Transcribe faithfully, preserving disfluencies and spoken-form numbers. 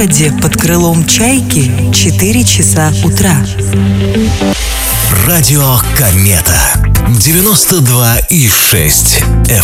западе под крылом чайки четыре часа утра. Радио Комета девяносто два и шесть эф